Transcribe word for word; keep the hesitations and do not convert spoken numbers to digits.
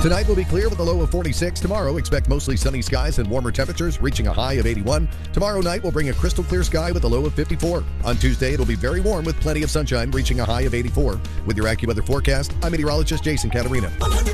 Tonight will be clear with a low of forty-six. Tomorrow, expect mostly sunny skies and warmer temperatures, reaching a high of eighty-one. Tomorrow night will bring a crystal clear sky with a low of fifty-four. On Tuesday, it'll be very warm with plenty of sunshine, reaching a high of eighty-four. With your AccuWeather forecast, I'm meteorologist Jason Caterina.